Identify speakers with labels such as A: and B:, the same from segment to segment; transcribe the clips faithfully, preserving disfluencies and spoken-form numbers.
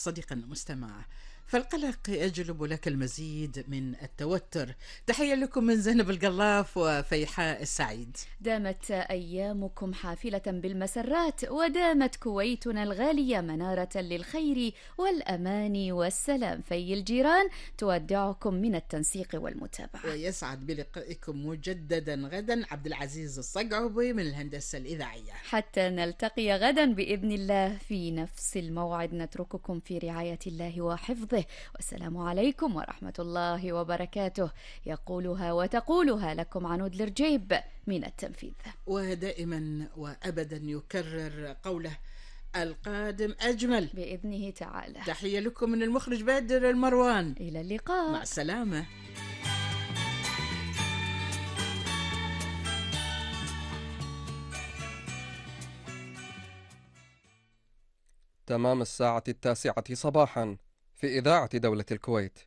A: صديقنا المستمع، فالقلق يجلب لك المزيد من التوتر. تحية لكم من زينب القلاف وفيحاء السعيد.
B: دامت أيامكم حافلة بالمسرات، ودامت كويتنا الغالية منارة للخير والأمان والسلام. في الجيران تودعكم من التنسيق والمتابعة،
A: ويسعد بلقائكم مجددا غدا عبد العزيز الصقعبي من الهندسة الإذاعية.
B: حتى نلتقي غدا بإذن الله في نفس الموعد، نترككم في رعاية الله وحفظه، والسلام عليكم ورحمة الله وبركاته. يقولها وتقولها لكم عنود الرجيب من التنفيذ.
A: ودائما وأبدا يكرر قوله: القادم أجمل
B: بإذنه تعالى.
A: تحية لكم من المخرج بدر المروان.
B: إلى اللقاء،
A: مع السلامة.
C: تمام الساعة التاسعة صباحا في إذاعة دولة الكويت.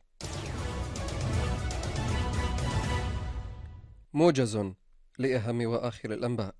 C: موجز لأهم وآخر الأنباء.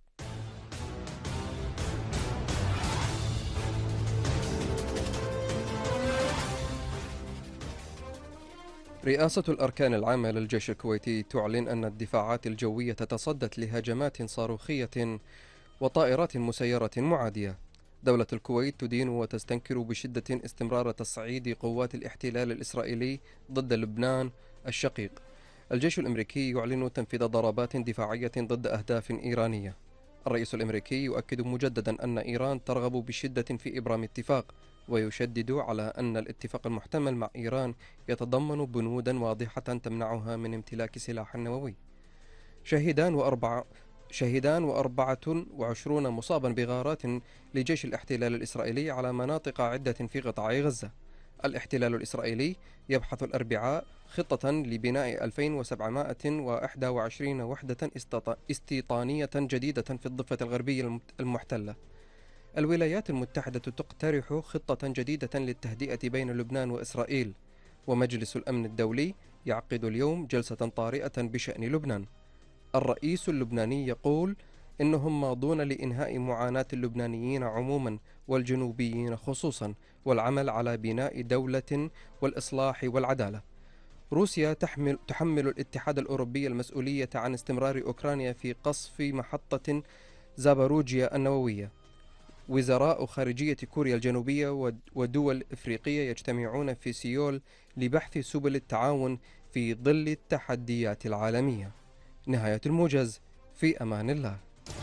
C: رئاسة الأركان العامة للجيش الكويتي تعلن أن الدفاعات الجوية تصدت لهجمات صاروخية وطائرات مسيرة معادية. دولة الكويت تدين وتستنكر بشدة استمرار تصعيد قوات الاحتلال الإسرائيلي ضد لبنان الشقيق. الجيش الأمريكي يعلن تنفيذ ضربات دفاعية ضد أهداف إيرانية. الرئيس الأمريكي يؤكد مجددا أن إيران ترغب بشدة في إبرام اتفاق، ويشدد على أن الاتفاق المحتمل مع إيران يتضمن بنودا واضحة تمنعها من امتلاك سلاح نووي. شهيدان وأربعة شهيدان وأربعة وعشرون مصابا بغارات لجيش الاحتلال الإسرائيلي على مناطق عدة في قطاع غزة. الاحتلال الإسرائيلي يبحث الأربعاء خطة لبناء ألفين وسبعمائة وواحد وعشرين وحدة استيطانية جديدة في الضفة الغربية المحتلة. الولايات المتحدة تقترح خطة جديدة للتهدئة بين لبنان وإسرائيل. ومجلس الأمن الدولي يعقد اليوم جلسة طارئة بشأن لبنان. الرئيس اللبناني يقول إنهم ماضون لإنهاء معاناة اللبنانيين عموما والجنوبيين خصوصا، والعمل على بناء دولة والإصلاح والعدالة. روسيا تحمل, تحمل الاتحاد الأوروبي المسؤولية عن استمرار أوكرانيا في قصف محطة زاباروجيا النووية. وزراء خارجية كوريا الجنوبية ودول إفريقية يجتمعون في سيول لبحث سبل التعاون في ظل التحديات العالمية. نهاية الموجز، في أمان الله.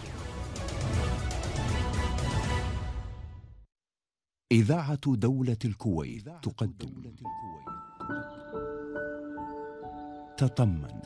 D: إذاعة دولة الكويت تقدم تطمن.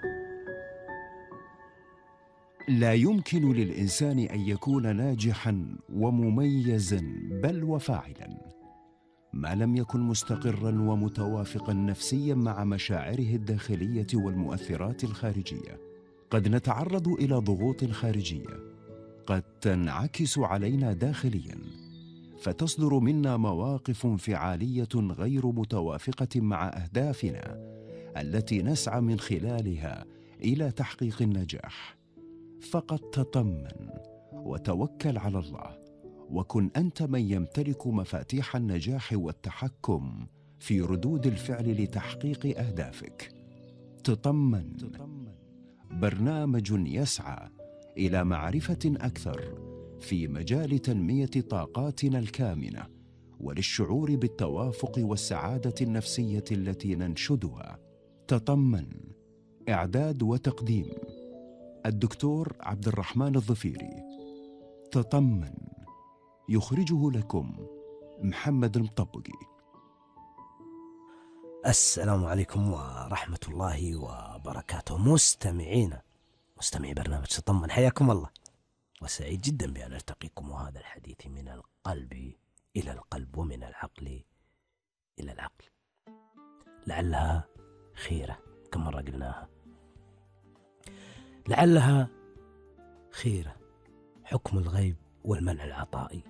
D: لا يمكن للإنسان أن يكون ناجحا ومميزا بل وفاعلا ما لم يكن مستقرا ومتوافقا نفسيا مع مشاعره الداخلية والمؤثرات الخارجية. قد نتعرض إلى ضغوط خارجية قد تنعكس علينا داخليا، فتصدر منا مواقف انفعالية غير متوافقة مع أهدافنا التي نسعى من خلالها إلى تحقيق النجاح. فقد تطمن وتوكل على الله، وكن أنت من يمتلك مفاتيح النجاح والتحكم في ردود الفعل لتحقيق أهدافك. تطمن، برنامج يسعى إلى معرفة أكثر في مجال تنمية طاقاتنا الكامنة وللشعور بالتوافق والسعادة النفسية التي ننشدها. تطمن، إعداد وتقديم الدكتور عبد الرحمن الظفيري. تطمن، يخرجه لكم محمد المطبقي.
E: السلام عليكم ورحمة الله وبركاته. مستمعينا مستمعي برنامج تطمن، حياكم الله، وسعيد جدا بأن ألتقيكم، وهذا الحديث من القلب إلى القلب ومن العقل إلى العقل. لعلها خيرة، كم مرة قلناها، لعلها خيرة. حكم الغيب والمنع العطائي،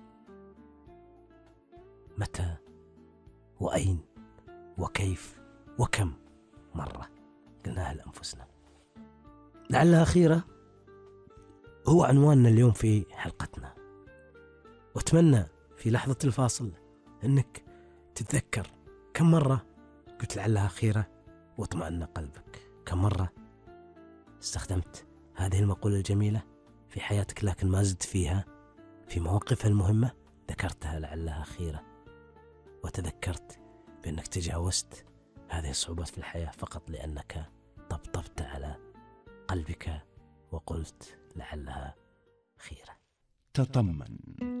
E: متى وأين وكيف وكم مرة قلناها لأنفسنا. لعلها خيرة هو عنواننا اليوم في حلقتنا، وأتمنى في لحظة الفاصل أنك تتذكر كم مرة قلت لعلها خيرة واطمأن قلبك؟ كم مرة استخدمت هذه المقولة الجميلة في حياتك لكن ما زدت فيها؟ في مواقفها المهمة ذكرتها لعلها خيرة، وتذكرت بأنك تجاوزت هذه الصعوبات في الحياة فقط لأنك طبطبت على قلبك وقلت لعلها خيرة.
D: تطمن.